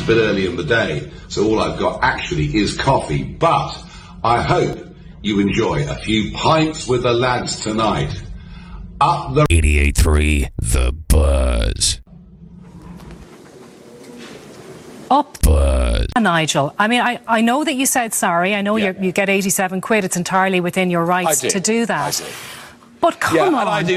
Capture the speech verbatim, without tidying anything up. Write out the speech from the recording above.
bit early in the day, so all I've got actually is coffee. But I hope you enjoy a few pints with the lads tonight. Up the eighty-eight point three The Buzz. Up, Buzz. Nigel. I mean, I, I know that you said sorry. I know Yeah. you you get eighty-seven quid. It's entirely within your rights I did. to do that. I did. But come Yeah, on. and I do